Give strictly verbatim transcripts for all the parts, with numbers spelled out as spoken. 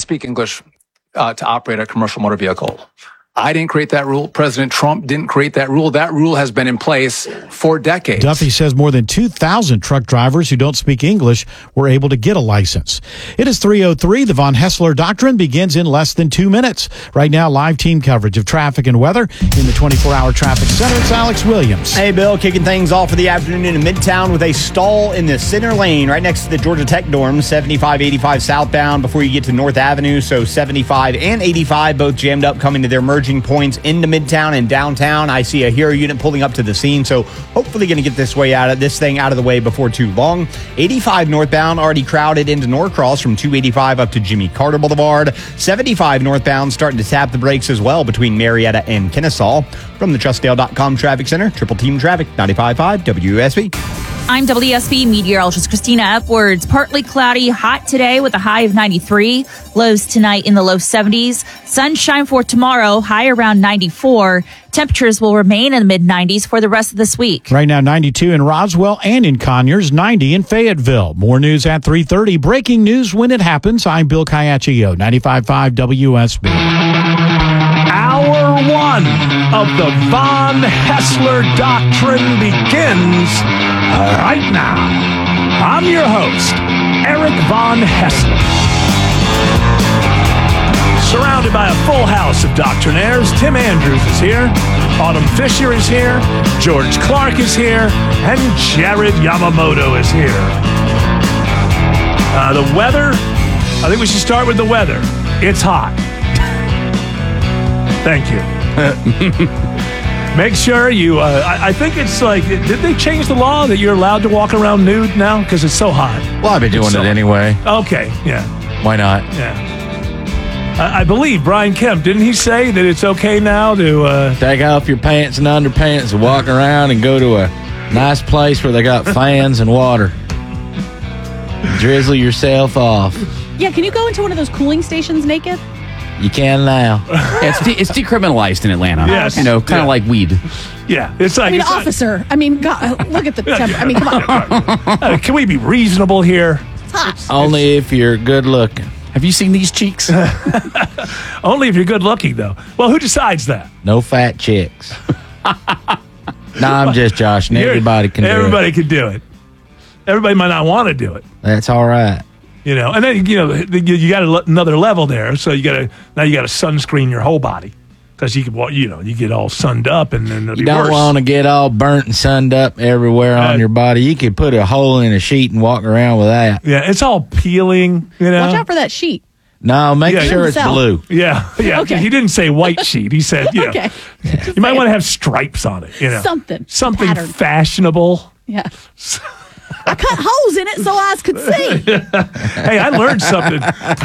speak English uh, to operate a commercial motor vehicle. I didn't create that rule. President Trump didn't create that rule. That rule has been in place for decades. Duffy says more than two thousand truck drivers who don't speak English were able to get a license. It is three oh three. The Von Haessler Doctrine begins in less than two minutes. Right now, live team coverage of traffic and weather in the twenty-four hour traffic center. It's Alex Williams. Hey, Bill, kicking things off for the afternoon in Midtown with a stall in the center lane right next to the Georgia Tech dorm, seventy-five eighty-five southbound before you get to North Avenue. So seventy-five and eighty-five both jammed up coming to their merging points into Midtown and downtown. I see a Hero unit pulling up to the scene, so hopefully going to get this way out of this thing out of the way before too long. eighty-five northbound already crowded into Norcross from two eighty-five up to Jimmy Carter Boulevard. seventy-five northbound starting to tap the brakes as well between Marietta and Kennesaw. From the Trustdale dot com Traffic Center, Triple Team Traffic, ninety-five point five W S B. I'm W S B meteorologist Christina Upwards. Partly cloudy, hot today with a high of ninety-three. Lows tonight in the low seventies. Sunshine for tomorrow, high around ninety-four. Temperatures will remain in the mid nineties for the rest of this week. Right now, ninety-two in Roswell and in Conyers, ninety in Fayetteville. More news at three thirty. Breaking news when it happens. I'm Bill Caiaccio, ninety-five point five W S B. Hour one of the Von Haessler Doctrine begins right now. I'm your host, Eric Von Haessler. Surrounded by a full house of doctrinaires, Tim Andrews is here, Autumn Fisher is here, George Clark is here, and Jared Yamamoto is here. Uh, the weather, I think we should start with the weather. It's hot. Thank you. Make sure you, uh, I, I think it's like, did they change the law that you're allowed to walk around nude now? Because it's so hot. Well, I've been doing so it anyway. Okay, yeah. Why not? Yeah. I, I believe Brian Kemp, didn't he say that it's okay now to... Uh, Take off your pants and underpants and walk around and go to a nice place where they got fans and water. Drizzle yourself off. Yeah, can you go into one of those cooling stations naked? You can now. Yeah, it's, de- it's decriminalized in Atlanta. Yes. You know, kind of Yeah. like weed. yeah, it's like... I mean, it's officer. Like, I mean, God, look at the temperature. I mean, come on. uh, can we be reasonable here? It's hot. Only if you're good looking. Have you seen these cheeks? Only if you're good looking, though. Well, who decides that? No fat chicks. No, I'm just joshing. You're- Everybody can do Everybody it. can do it. Everybody might not want to do it. That's all right. You know, and then, you know, you, you got a, another level there. So you got to, now you got to sunscreen your whole body. Because you could, well, you know, you get all sunned up and then it'll You be don't worse. want to get all burnt and sunned up everywhere Uh, on your body. You could put a hole in a sheet and walk around with that. Yeah, it's all peeling, you know. Watch out for that sheet. No, make Yeah, sure it's Sell. blue. Yeah, yeah. Okay. He didn't say white sheet. He said, you know, Okay. you might want to have stripes on it, you know. Something. Something Pattern. fashionable. Yeah. I cut holes in it so eyes could see. Hey, I learned something.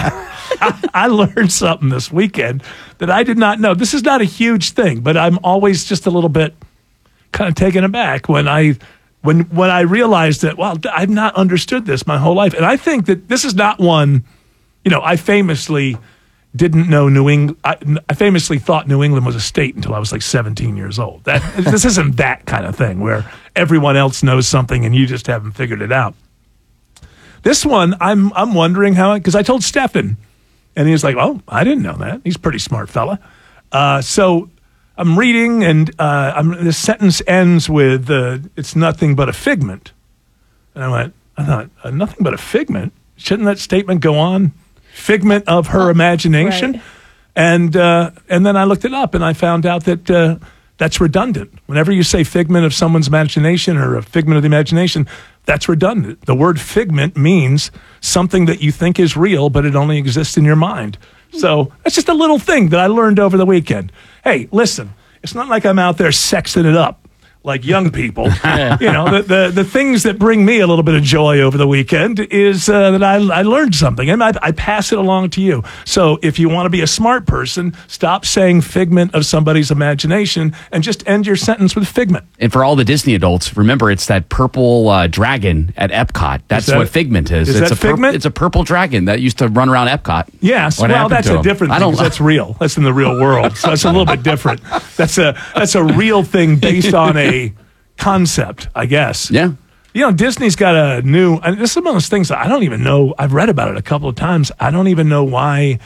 I, I learned something this weekend that I did not know. This is not a huge thing, but I'm always just a little bit kind of taken aback when I when when I realized that, well, I've not understood this my whole life. And I think that this is not one, you know, I famously didn't know New England. I, I famously thought New England was a state until I was like seventeen years old. That this isn't that kind of thing where everyone else knows something and you just haven't figured it out. This one, I'm I'm wondering how, because I told Stefan, and he was like, "Oh, I didn't know that." He's a pretty smart fella. Uh, so I'm reading, and uh, I'm, this sentence ends with, uh, "It's nothing but a figment." And I went, I thought, uh, "Nothing but a figment? Shouldn't that statement go on? Figment of her Oh, imagination." right. And uh, and then I looked it up, and I found out that uh, that's redundant. Whenever you say figment of someone's imagination or a figment of the imagination, that's redundant. The word figment means something that you think is real, but it only exists in your mind. So that's just a little thing that I learned over the weekend. Hey, listen, it's not like I'm out there sexing it up like young people. You know, the, the the things that bring me a little bit of joy over the weekend is uh, that I, I learned something, and I, I pass it along to you. So if you want to be a smart person, stop saying figment of somebody's imagination and just end your sentence with figment. And for all the Disney adults, remember it's that purple uh, dragon at Epcot. That's that- what Figment is. is it's that a pur- Figment? It's a purple dragon that used to run around Epcot. Yes, What well, happened that's to a him? different I thing. don't 'Cause know. that's real. That's in the real world. So that's a little bit different. That's a that's a real thing based on a concept, I guess. Yeah. You know, Disney's got a new, and this is one of those things that I don't even know. I've read about it a couple of times. I don't even know why